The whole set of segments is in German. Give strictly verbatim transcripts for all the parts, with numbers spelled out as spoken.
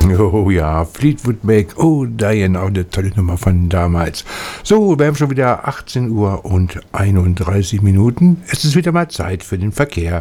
Oh ja, Fleetwood Mac, oh Diane, auch eine tolle Nummer von damals. So, wir haben schon wieder achtzehn Uhr und einunddreißig Minuten. Es ist wieder mal Zeit für den Verkehr.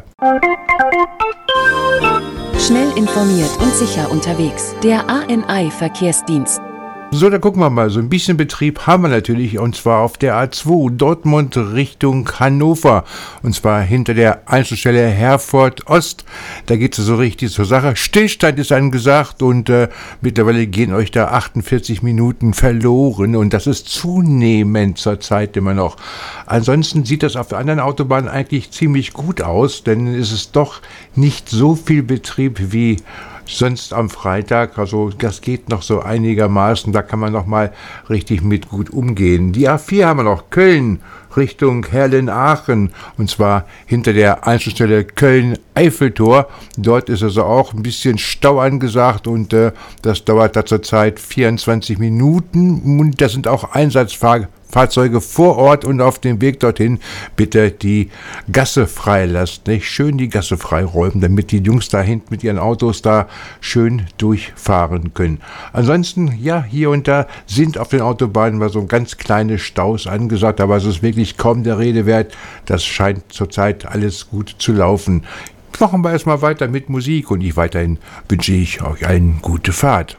Schnell informiert und sicher unterwegs. Der A N I-Verkehrsdienst. So, da gucken wir mal. So ein bisschen Betrieb haben wir natürlich, und zwar auf der A zwei Dortmund Richtung Hannover. Und zwar hinter der Einzelstelle Herford Ost. Da geht es so richtig zur Sache. Stillstand ist angesagt und äh, mittlerweile gehen euch da achtundvierzig Minuten verloren. Und das ist zunehmend zur Zeit immer noch. Ansonsten sieht das auf der anderen Autobahn eigentlich ziemlich gut aus, denn es ist doch nicht so viel Betrieb wie sonst am Freitag, also das geht noch so einigermaßen, da kann man noch mal richtig mit gut umgehen. Die A vier haben wir noch, Köln Richtung Herrlen-Aachen, und zwar hinter der Einzelstelle Köln-Eiffeltor. Dort ist also auch ein bisschen Stau angesagt und äh, das dauert da zurzeit vierundzwanzig Minuten und da sind auch Einsatzfahrzeuge vor Ort und auf dem Weg dorthin bitte die Gasse freilassen, nicht? Schön die Gasse freiräumen, damit die Jungs da hinten mit ihren Autos da schön durchfahren können. Ansonsten, ja, hier und da sind auf den Autobahnen mal so ganz kleine Staus angesagt, aber es ist wirklich kaum der Rede wert. Das scheint zurzeit alles gut zu laufen. Machen wir erstmal weiter mit Musik und ich weiterhin wünsche ich euch eine gute Fahrt.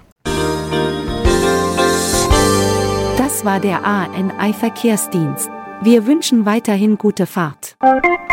Das war der A N I-Verkehrsdienst. Wir wünschen weiterhin gute Fahrt.